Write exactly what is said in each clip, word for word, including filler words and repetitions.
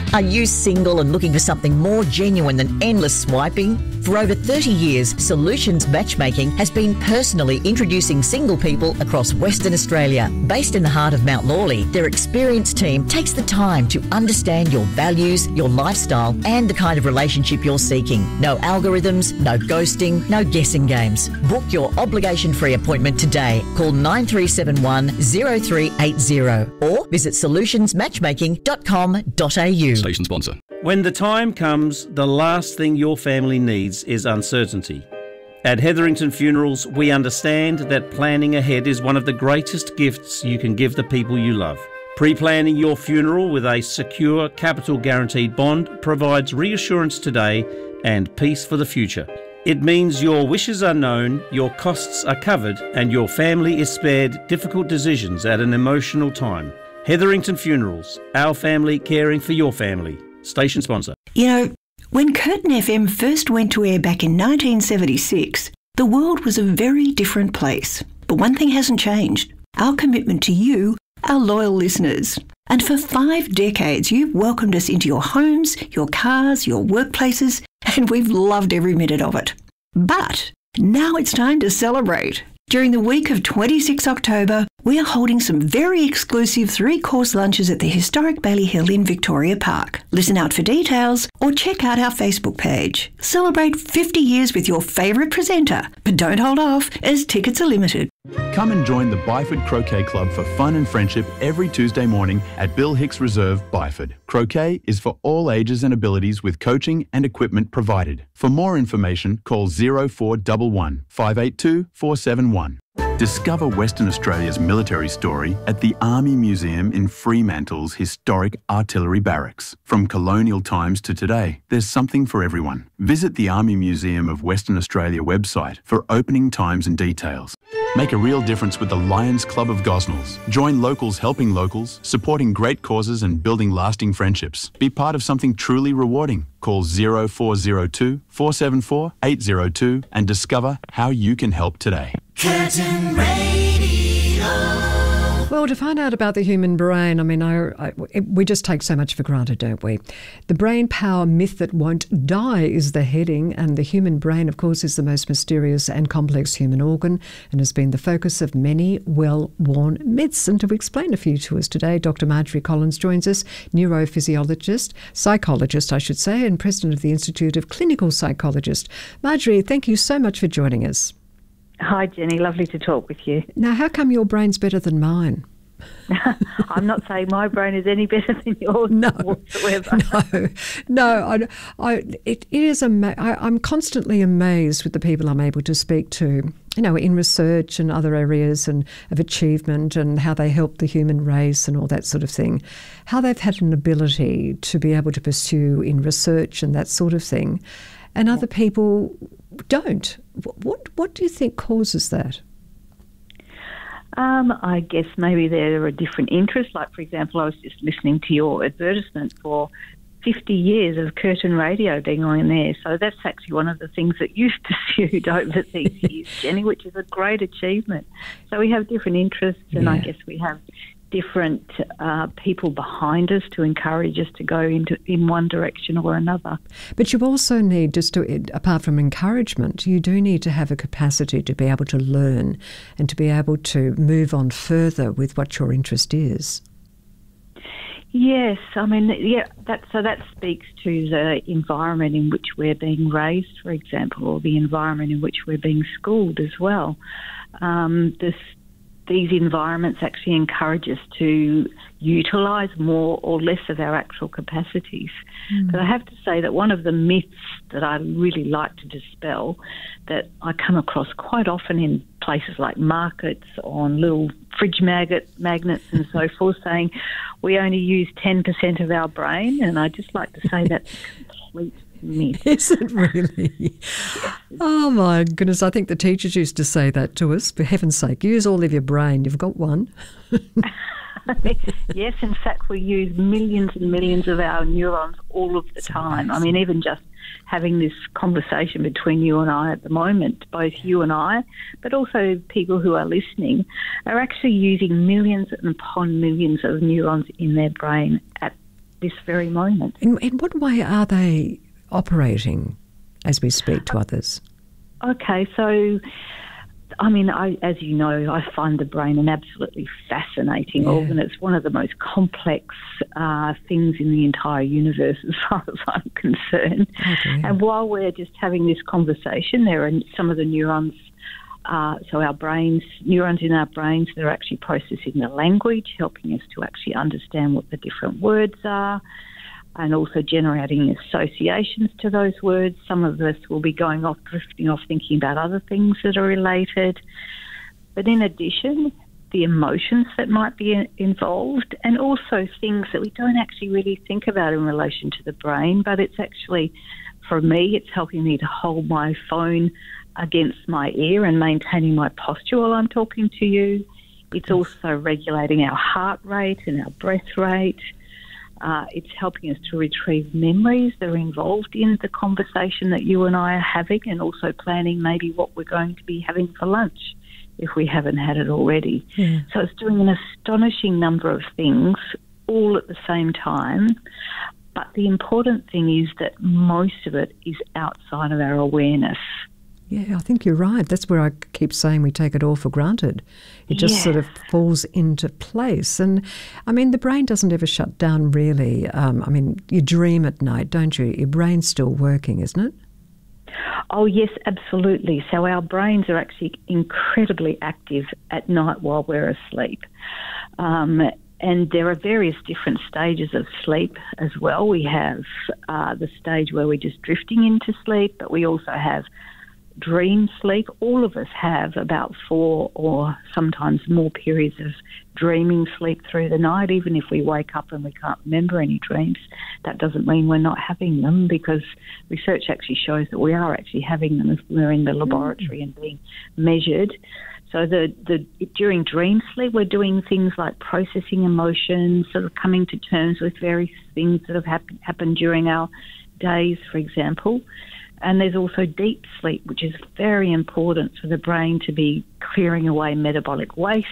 Are you single and looking for something more genuine than endless swiping? For over thirty years, Solutions Matchmaking has been personally introducing single people across Western Australia. Based in the heart of Mount Lawley, their experienced team takes the time to understand your values, your lifestyle, and the kind of relationship you're seeking. No algorithms, no ghosting, no guessing games. Book your obligation-free appointment today. Call nine three seven one, zero three eight zero or visit solutions matchmaking dot com dot a u. Station sponsor. When the time comes, the last thing your family needs is uncertainty. At Hetherington Funerals, we understand that planning ahead is one of the greatest gifts you can give the people you love. Pre-planning your funeral with a secure capital guaranteed bond provides reassurance today and peace for the future. It means your wishes are known, your costs are covered, and your family is spared difficult decisions at an emotional time. Hetherington Funerals, our family caring for your family. Station sponsor. You know, when Curtin F M first went to air back in nineteen seventy-six, the world was a very different place. But one thing hasn't changed: our commitment to you, our loyal listeners. And for five decades, you've welcomed us into your homes, your cars, your workplaces, and we've loved every minute of it. But now it's time to celebrate. During the week of the twenty-sixth of October, we are holding some very exclusive three-course lunches at the historic Bailey Hill in Victoria Park. Listen out for details or check out our Facebook page. Celebrate fifty years with your favourite presenter, but don't hold off as tickets are limited. Come and join the Byford Croquet Club for fun and friendship every Tuesday morning at Bill Hicks Reserve, Byford. Croquet is for all ages and abilities with coaching and equipment provided. For more information, call zero four one one, five eight two, four seven one. Discover Western Australia's military story at the Army Museum in Fremantle's historic artillery barracks. From colonial times to today, there's something for everyone. Visit the Army Museum of Western Australia website for opening times and details. Make a real difference with the Lions Club of Gosnells. Join locals helping locals, supporting great causes and building lasting friendships. Be part of something truly rewarding. Call zero four zero two, four seven four, eight zero two and discover how you can help today. Curtin Radio. Well, to find out about the human brain, I mean, I, I, we just take so much for granted, don't we? The brain power myth that won't die is the heading, and the human brain, of course, is the most mysterious and complex human organ and has been the focus of many well-worn myths. And to explain a few to us today, Doctor Marjorie Collins joins us, neurophysiologist, psychologist, I should say, and president of the Institute of Clinical Psychologists. Marjorie, thank you so much for joining us. Hi, Jenny. Lovely to talk with you. Now, how come your brain's better than mine? I'm not saying my brain is any better than yours no, whatsoever. No, no. I, I, it, it is ama- I, I'm constantly amazed with the people I'm able to speak to, you know, in research and other areas and of achievement and how they help the human race and all that sort of thing, how they've had an ability to be able to pursue in research and that sort of thing, and other people don't. What what do you think causes that? Um, I guess maybe there are different interests. Like, for example, I was just listening to your advertisement for fifty years of Curtin Radio being on there. So that's actually one of the things that you've pursued over these years, Jenny, which is a great achievement. So we have different interests, and yeah. I guess we have different uh, people behind us to encourage us to go into in one direction or another. But you also need, just to, apart from encouragement, you do need to have a capacity to be able to learn and to be able to move on further with what your interest is. Yes, I mean, yeah, that, so that speaks to the environment in which we're being raised, for example, or the environment in which we're being schooled as well. Um, this These environments actually encourage us to utilise more or less of our actual capacities. Mm. But I have to say that one of the myths that I really like to dispel, that I come across quite often in places like markets, on little fridge magnet, magnets and so forth, saying we only use ten percent of our brain, and I just like to say that's complete myth. Is it really? Yes. Oh my goodness, I think the teachers used to say that to us. For heaven's sake, use all of your brain. You've got one. Yes, in fact, we use millions and millions of our neurons all of the That's time. Amazing. I mean, even just having this conversation between you and I at the moment, both you and I, but also people who are listening, are actually using millions and upon millions of neurons in their brain at this very moment. In, in what way are they operating as we speak to others? Okay, so, I mean, I, as you know, I find the brain an absolutely fascinating Yeah. organ. It's one of the most complex uh, things in the entire universe as far as I'm concerned. Okay. And while we're just having this conversation, there are some of the neurons, uh, so our brains, neurons in our brains, they're actually processing the language, helping us to actually understand what the different words are, and also generating associations to those words. Some of us will be going off, drifting off, thinking about other things that are related. But in addition, the emotions that might be involved, and also things that we don't actually really think about in relation to the brain, but it's actually, for me, it's helping me to hold my phone against my ear and maintaining my posture while I'm talking to you. It's also regulating our heart rate and our breath rate. Uh, it's helping us to retrieve memories that are involved in the conversation that you and I are having, and also planning maybe what we're going to be having for lunch if we haven't had it already. Yeah. So it's doing an astonishing number of things all at the same time. But the important thing is that most of it is outside of our awareness. Yeah, I think you're right. That's where I keep saying we take it all for granted. It just Yeah. sort of falls into place. And, I mean, the brain doesn't ever shut down, really. Um, I mean, you dream at night, don't you? Your brain's still working, isn't it? Oh, yes, absolutely. So our brains are actually incredibly active at night while we're asleep. Um, and there are various different stages of sleep as well. We have uh, the stage where we're just drifting into sleep, but we also have dream sleep. All of us have about four or sometimes more periods of dreaming sleep through the night. Even if we wake up and we can't remember any dreams, that doesn't mean we're not having them, because research actually shows that we are actually having them if we're in the laboratory and being measured. So the, the during dream sleep, we're doing things like processing emotions, sort of coming to terms with various things that have hap- happened during our days, for example. And there's also deep sleep, which is very important for the brain to be clearing away metabolic waste,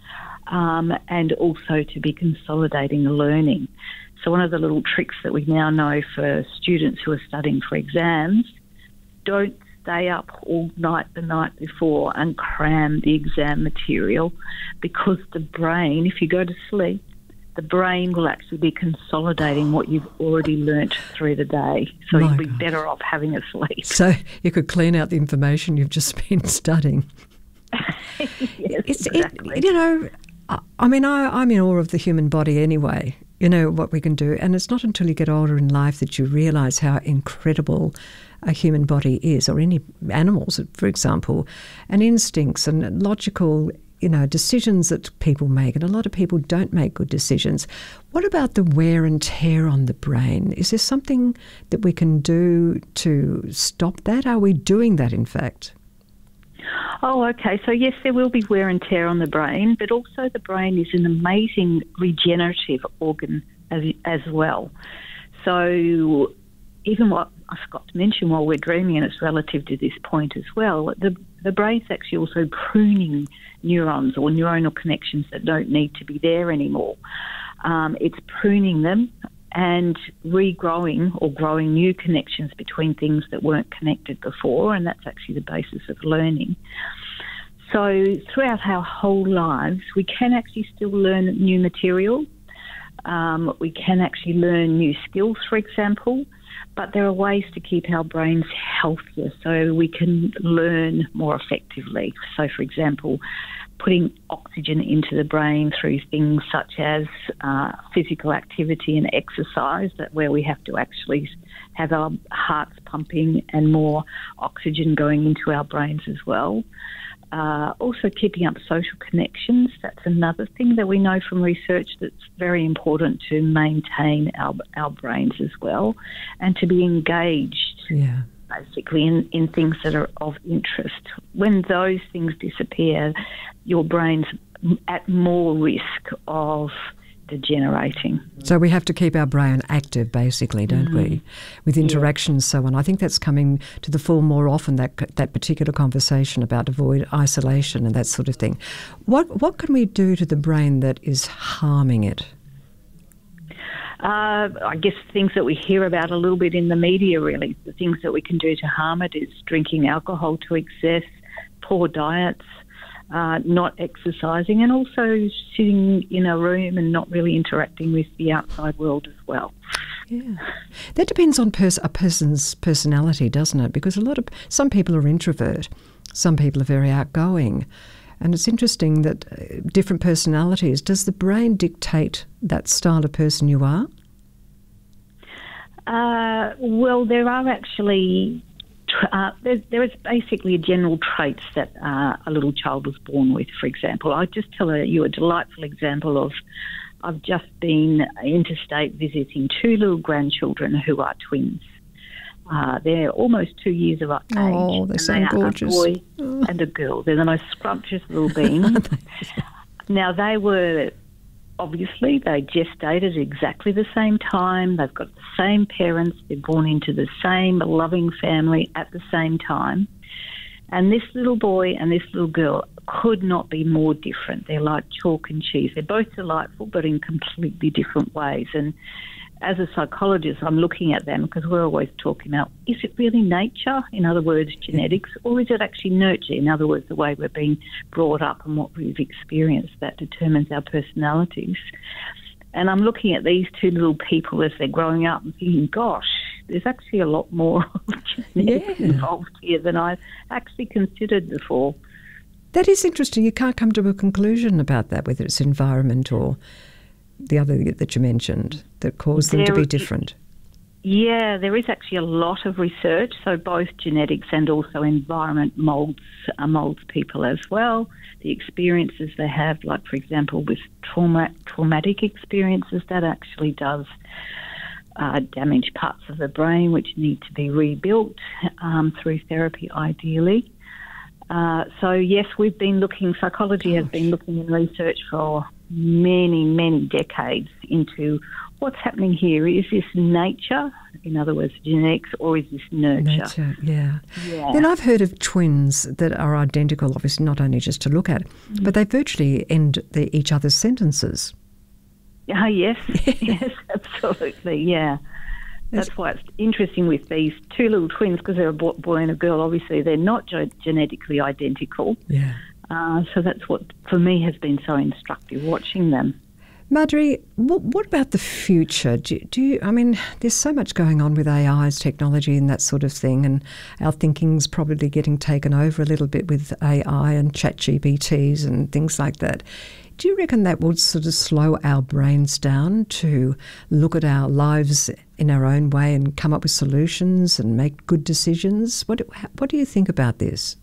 um, and also to be consolidating learning. So one of the little tricks that we now know for students who are studying for exams, don't stay up all night the night before and cram the exam material, because the brain, if you go to sleep, the brain will actually be consolidating what you've already learnt through the day. So My you'll be gosh. better off having a sleep. So you could clean out the information you've just been studying. Yes, It's, exactly. it, you know, I, I mean, I, I'm in awe of the human body anyway, you know, what we can do. And it's not until you get older in life that you realise how incredible a human body is, or any animals, for example, and instincts and logical, you know, decisions that people make. And a lot of people don't make good decisions. What about the wear and tear on the brain? Is there something that we can do to stop that? Are we doing that, in fact? Oh, okay. So, yes, there will be wear and tear on the brain, but also the brain is an amazing regenerative organ as, as well. So even what I forgot to mention while we're dreaming, and it's relative to this point as well, the, the brain's actually also pruning neurons or neuronal connections that don't need to be there anymore. Um, it's pruning them and regrowing or growing new connections between things that weren't connected before, and that's actually the basis of learning. So throughout our whole lives, we can actually still learn new material. Um, we can actually learn new skills, for example, but there are ways to keep our brains healthier so we can learn more effectively. So, for example, putting oxygen into the brain through things such as uh, physical activity and exercise, that where we have to actually have our hearts pumping and more oxygen going into our brains as well. Uh, also keeping up social connections, that's another thing that we know from research that's very important to maintain our, our brains as well, and to be engaged Yeah. basically in, in things that are of interest. When those things disappear, your brain's at more risk of degenerating. So we have to keep our brain active, basically, don't Mm. we? With interactions, so on. I think that's coming to the fore more often, that that particular conversation about avoid isolation and that sort of thing. What what can we do to the brain that is harming it? Uh, I guess things that we hear about a little bit in the media, really. The things that we can do to harm it is drinking alcohol to excess, poor diets, uh, not exercising, and also sitting in a room and not really interacting with the outside world as well. Yeah, that depends on pers- a person's personality, doesn't it? Because a lot of some people are introvert, some people are very outgoing, and it's interesting that uh, different personalities. Does the brain dictate that style of person you are? Uh, well, there are actually uh, there, there is basically general traits that uh, a little child was born with. For example, I'll just tell you a delightful example of. I've just been interstate visiting two little grandchildren who are twins. Uh, they're almost two years of age. Oh, they're so they gorgeous. Are a boy and a girl. They're the most scrumptious little beings. Now, they were, obviously, they gestated at exactly the same time. They've got the same parents. They're born into the same loving family at the same time. And this little boy and this little girl could not be more different. They're like chalk and cheese. They're both delightful, but in completely different ways. And as a psychologist, I'm looking at them because we're always talking about, is it really nature, in other words, genetics, or is it actually nurture, in other words, the way we're being brought up and what we've experienced that determines our personalities. And I'm looking at these two little people as they're growing up and thinking, gosh, there's actually a lot more genetics Yeah. involved here than I've actually considered before. That is interesting. You can't come to a conclusion about that, whether it's environment or the other that you mentioned that caused them to There be is- different. Yeah, there is actually a lot of research. So both genetics and also environment molds uh, molds people as well. The experiences they have, like for example, with trauma, traumatic experiences, that actually does uh, damage parts of the brain which need to be rebuilt um, through therapy, ideally. Uh, so yes, we've been looking. Psychology has been looking in research for many, many decades into what's happening here. Is this nature, in other words, genetics, or is this nurture? Nature, yeah. Yeah. Then I've heard of twins that are identical, obviously not only just to look at, Mm-hmm. but they virtually end the, each other's sentences. Oh, yes, yes, absolutely, yeah. That's why it's interesting with these two little twins, because they're a bo- boy and a girl. Obviously, they're not ge- genetically identical. Yeah. Uh, so that's what, for me, has been so instructive, watching them. Marjorie, what, what about the future? Do, do you, I mean, there's so much going on with A Is, technology and that sort of thing, and our thinking's probably getting taken over a little bit with A I and chat G P Ts and things like that. Do you reckon that would sort of slow our brains down to look at our lives in our own way and come up with solutions and make good decisions? What, what do you think about this?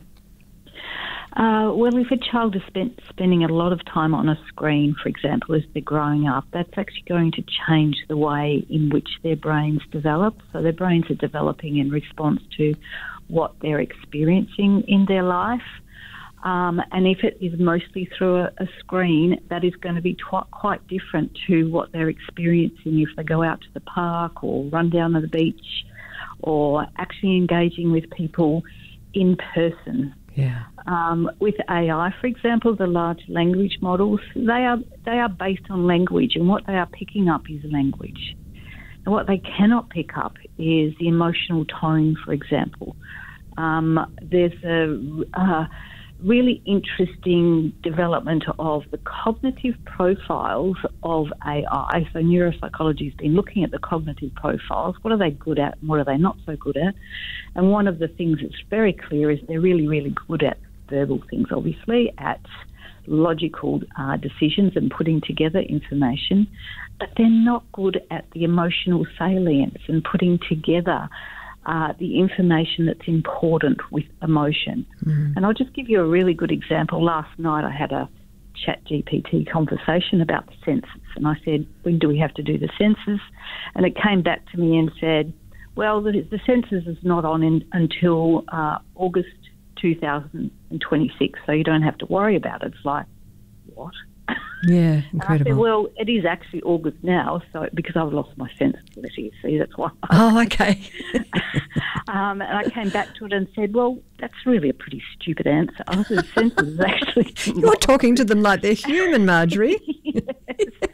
Uh, well, if a child is spent, spending a lot of time on a screen, for example, as they're growing up, that's actually going to change the way in which their brains develop. So their brains are developing in response to what they're experiencing in their life. Um, and if it is mostly through a, a screen, that is going to be tw- quite different to what they're experiencing if they go out to the park or run down to the beach or actually engaging with people in person. Yeah. Um, with A I, for example, the large language models, they are they are based on language, and what they are picking up is language. And what they cannot pick up is the emotional tone, for example. Um, there's a uh, really interesting development of the cognitive profiles of A I. So neuropsychology has been looking at the cognitive profiles. What are they good at and what are they not so good at? And one of the things that's very clear is they're really, really good at verbal things, obviously, at logical uh, decisions and putting together information, but they're not good at the emotional salience and putting together uh, the information that's important with emotion. Mm. And I'll just give you a really good example. Last night I had a chat G P T conversation about the census, and I said, when do we have to do the census? And it came back to me and said, well, the, the census is not on in, until uh, August two thousand twenty-six, so you don't have to worry about it. It's like, what? Yeah, incredible. And I said, well, it is actually August now, so because I've lost my census letter, you see, that's why. Oh, okay. um, and I came back to it and said, well, that's really a pretty stupid answer. I said, the census is actually... You're talking to them like they're human, Marjorie. Yes.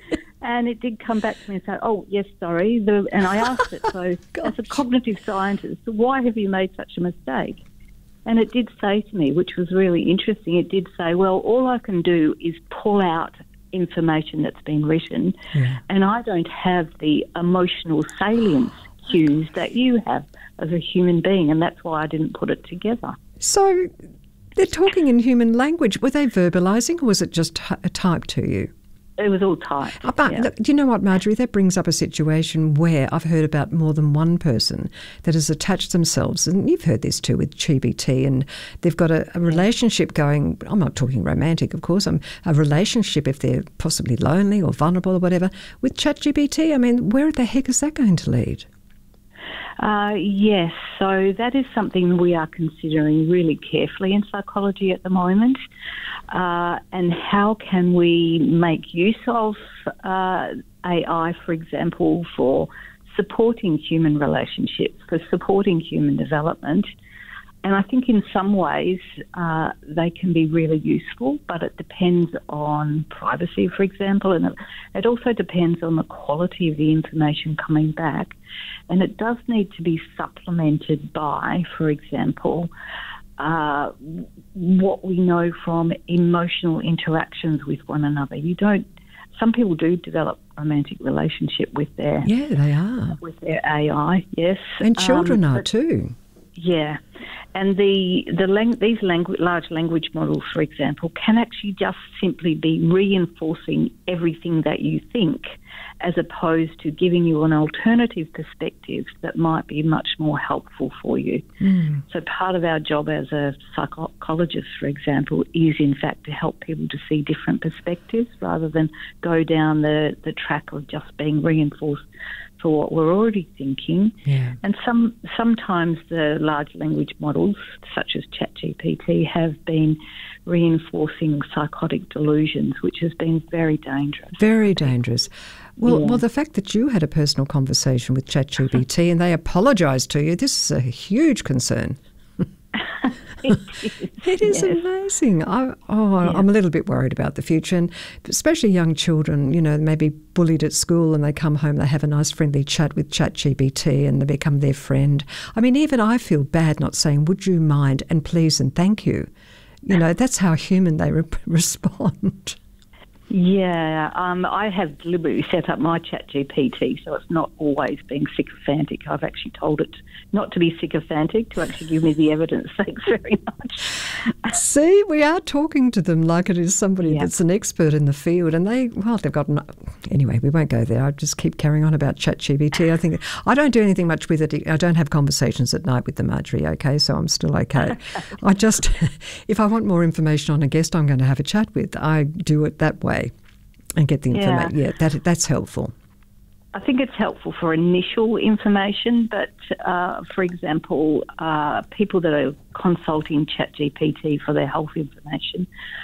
And it did come back to me and say, oh, yes, sorry. The, and I asked it, so as a cognitive scientist, why have you made such a mistake? And it did say to me, which was really interesting, it did say, well, all I can do is pull out information that's been written, yeah. and I don't have the emotional salience cues that you have as a human being, and that's why I didn't put it together. So they're talking in human language. Were they verbalising, or was it just t- typed to you? It was all typed. Oh, but yeah. look, do you know what, Marjorie? That brings up a situation where I've heard about more than one person that has attached themselves, and you've heard this too with G B T, and they've got a, a relationship going. I'm not talking romantic, of course. I'm a relationship if they're possibly lonely or vulnerable or whatever with ChatGPT. I mean, where the heck is that going to lead? Uh, yes, so that is something we are considering really carefully in psychology at the moment. Uh, and how can we make use of uh, A I, for example, for supporting human relationships, for supporting human development? And I think in some ways uh, they can be really useful, but it depends on privacy, for example, and it, it also depends on the quality of the information coming back. And it does need to be supplemented by, for example, uh, what we know from emotional interactions with one another. You don't. Some people do develop romantic relationship with their yeah, they are with their A I. Yes, and children um, are too. Yeah, and the the lang- these langu- large language models, for example, can actually just simply be reinforcing everything that you think, as opposed to giving you an alternative perspective that might be much more helpful for you. Mm. So part of our job as a psychologist, for example, is in fact to help people to see different perspectives rather than go down the, the track of just being reinforced for what we're already thinking. Yeah. And some sometimes the large language models, such as ChatGPT, have been reinforcing psychotic delusions, which has been very dangerous. Very dangerous. Well, yeah. well, the fact that you had a personal conversation with ChatGPT and they apologised to you, this is a huge concern. It is, it is yes. amazing. I, oh, yeah. I'm a little bit worried about the future, and especially young children, you know, maybe bullied at school and they come home, they have a nice friendly chat with ChatGPT and they become their friend. I mean, even I feel bad not saying, would you mind, and please and thank you. You know, that's how human they re- respond. Yeah, um, I have deliberately set up my ChatGPT so it's not always being sycophantic. I've actually told it not to be sycophantic, to actually give me the evidence. Thanks very much. See, we are talking to them like it is somebody yeah. that's an expert in the field, and they, well, they've got, no, anyway, we won't go there. I just keep carrying on about ChatGPT. I think, I don't do anything much with it. I don't have conversations at night with the Marjorie, okay, so I'm still okay. I just, if I want more information on a guest I'm going to have a chat with, I do it that way. And get the information. Yeah, yeah that, that's helpful. I think it's helpful for initial information, but uh, for example, uh, people that are consulting ChatGPT for their health information,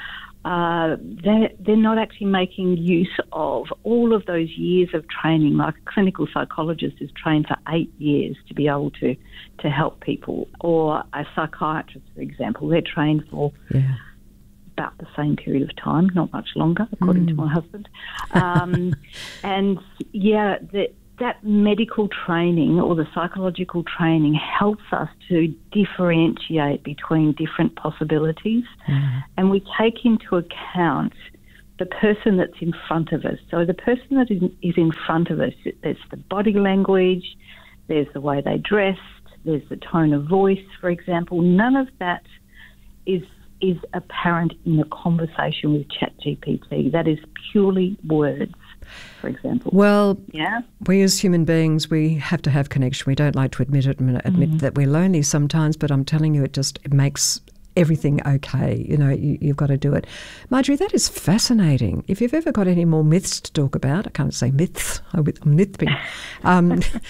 uh, they're, they're not actually making use of all of those years of training. Like a clinical psychologist is trained for eight years to be able to, to help people, or a psychiatrist, for example, they're trained for... Yeah. about the same period of time, not much longer, according mm. to my husband. Um, and, yeah, the, that medical training or the psychological training helps us to differentiate between different possibilities, mm. and we take into account the person that's in front of us. So the person that is in front of us, there's the body language, there's the way they dressed, there's the tone of voice, for example. None of that is is apparent in a conversation with ChatGPT. That is purely words, for example. Well, yeah? we as human beings, we have to have connection. We don't like to admit it and admit mm-hmm. that we're lonely sometimes, but I'm telling you, it just it makes everything okay. You know, you, you've got to do it. Marjorie, that is fascinating. If you've ever got any more myths to talk about, I can't say myths, I'm mything. Um,